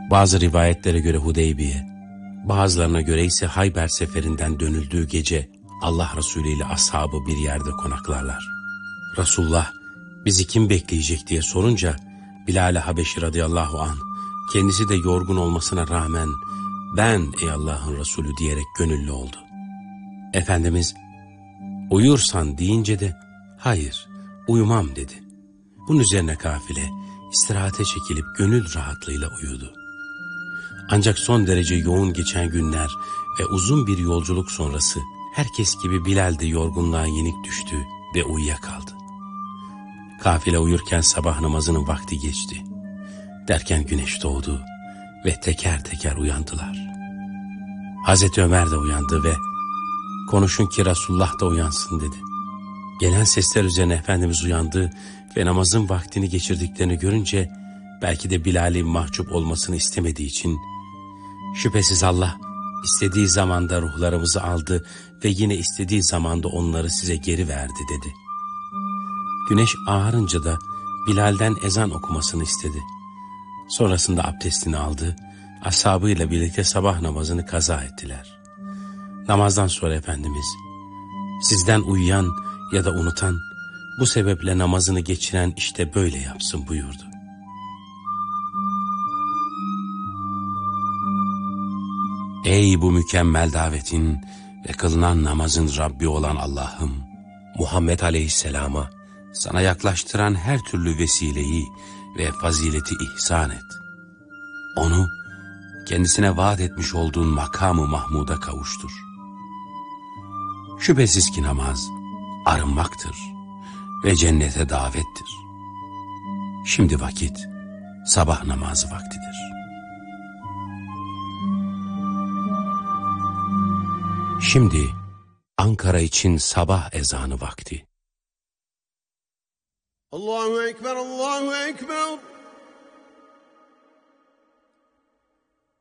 Bazı rivayetlere göre Hudeybiye, bazılarına göre ise Hayber seferinden dönüldüğü gece Allah Resulü ile ashabı bir yerde konaklarlar. Resulullah bizi kim bekleyecek diye sorunca Bilal-i Habeşi radıyallahu anh kendisi de yorgun olmasına rağmen ben ey Allah'ın Resulü diyerek gönüllü oldu. Efendimiz uyursan deyince de hayır uyumam dedi. Bunun üzerine kafile istirahate çekilip gönül rahatlığıyla uyudu. Ancak son derece yoğun geçen günler ve uzun bir yolculuk sonrası herkes gibi Bilal de yorgunluğa yenik düştü ve uyuyakaldı. Kafile uyurken sabah namazının vakti geçti. Derken güneş doğdu ve teker teker uyandılar. Hazreti Ömer de uyandı ve konuşun ki Resulullah da uyansın dedi. Gelen sesler üzerine Efendimiz uyandı ve namazın vaktini geçirdiklerini görünce belki de Bilal'in mahcup olmasını istemediği için şüphesiz Allah istediği zamanda ruhlarımızı aldı ve yine istediği zamanda onları size geri verdi dedi. Güneş ağarınca da Bilal'den ezan okumasını istedi. Sonrasında abdestini aldı, ashabıyla birlikte sabah namazını kaza ettiler. Namazdan sonra Efendimiz, sizden uyuyan ya da unutan, bu sebeple namazını geçiren işte böyle yapsın buyurdu. Ey bu mükemmel davetin ve kılınan namazın Rabbi olan Allah'ım, Muhammed Aleyhisselam'a sana yaklaştıran her türlü vesileyi ve fazileti ihsan et. Onu kendisine vaat etmiş olduğun makamı Mahmud'a kavuştur. Şüphesiz ki namaz arınmaktır ve cennete davettir. Şimdi vakit sabah namazı vaktidir. Şimdi Ankara için sabah ezanı vakti. Allahu Ekber, Allahu Ekber.